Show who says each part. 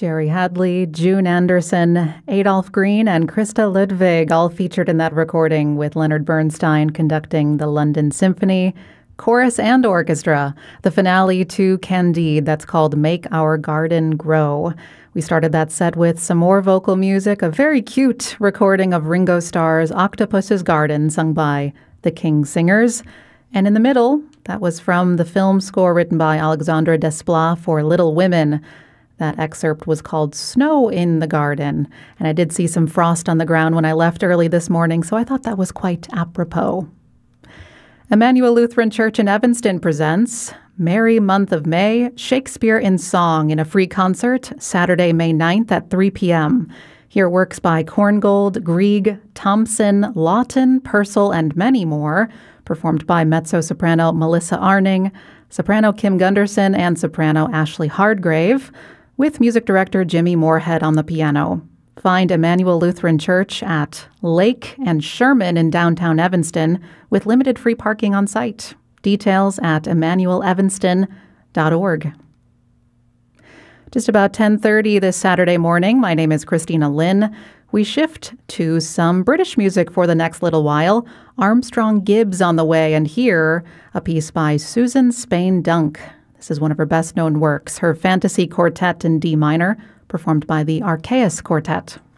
Speaker 1: Jerry Hadley, June Anderson, Adolph Green, and Krista Ludwig all featured in that recording, with Leonard Bernstein conducting the London Symphony, chorus and orchestra, the finale to Candide that's called Make Our Garden Grow. We started that set with some more vocal music, a very cute recording of Ringo Starr's Octopus's Garden, sung by the King Singers. And in the middle, that was from the film score written by Alexandre Desplat for Little Women. That excerpt was called Snow in the Garden, and I did see some frost on the ground when I left early this morning, so I thought that was quite apropos. Emmanuel Lutheran Church in Evanston presents Merry Month of May, Shakespeare in Song in a free concert Saturday, May 9th at 3 p.m. Hear works by Korngold, Grieg, Thompson, Lawton, Purcell, and many more, performed by mezzo-soprano Melissa Arning, soprano Kim Gunderson, and soprano Ashley Hardgrave, with music director Jimmy Moorhead on the piano. Find Emmanuel Lutheran Church at Lake and Sherman in downtown Evanston, with limited free parking on site. Details at emmanuelevanston.org. Just about 10:30 this Saturday morning. My name is Christina Lynn. We shift to some British music for the next little while. Armstrong Gibbs on the way, and here a piece by Susan Spain Dunk. This is one of her best-known works, her Fantasy Quartet in D minor, performed by the Archaeus Quartet.